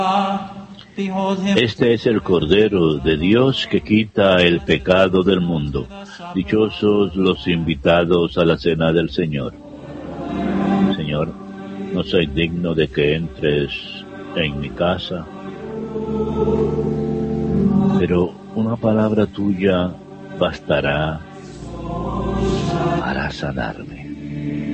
Este es el Cordero de Dios que quita el pecado del mundo. Dichosos los invitados a la cena del Señor. Señor, no soy digno de que entres en mi casa, pero una palabra tuya bastará para sanarme.